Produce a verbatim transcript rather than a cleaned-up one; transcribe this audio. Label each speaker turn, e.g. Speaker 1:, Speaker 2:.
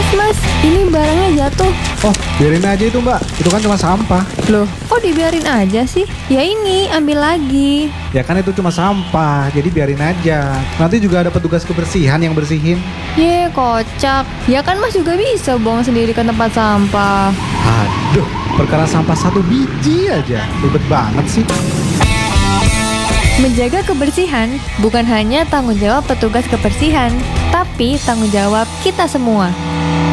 Speaker 1: Mas, mas, ini barangnya jatuh.
Speaker 2: Oh, biarin aja itu mbak, itu kan cuma sampah.
Speaker 1: Loh, kok dibiarin aja sih? Ya ini, ambil lagi.
Speaker 2: Ya kan itu cuma sampah, jadi biarin aja. Nanti juga ada petugas kebersihan yang bersihin.
Speaker 1: Ye, kocak. Ya kan mas juga bisa buang sendiri ke tempat sampah.
Speaker 2: Aduh, perkara sampah satu biji aja, ribet banget sih.
Speaker 1: Menjaga kebersihan bukan hanya tanggung jawab petugas kebersihan, tapi tanggung jawab kita semua.